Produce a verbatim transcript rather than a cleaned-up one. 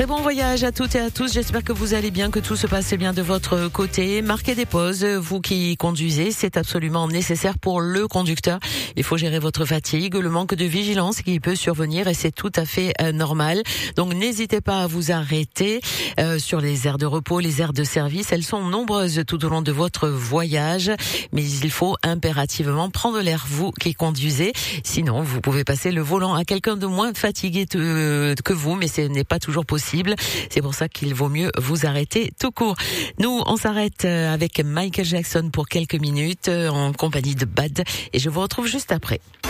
bon voyage à toutes et à tous. J'espère que vous allez bien, que tout se passe bien de votre côté. Marquez des pauses, vous qui conduisez, c'est absolument nécessaire pour le conducteur. Il faut gérer votre fatigue, le manque de vigilance qui peut survenir et c'est tout à fait euh, normal. Donc n'hésitez pas à vous arrêter euh, sur les aires de repos, les aires de service. Elles sont nombreuses tout au long de votre voyage, mais il faut impérativement prendre l'air, vous qui conduisez. Sinon, vous pouvez passer le volant à quelqu'un de moins fatigué que vous, mais ce n'est pas toujours possible. C'est pour ça qu'il vaut mieux vous arrêter tout court. Nous, on s'arrête avec Michael Jackson pour quelques minutes en compagnie de Bad et je vous retrouve juste après.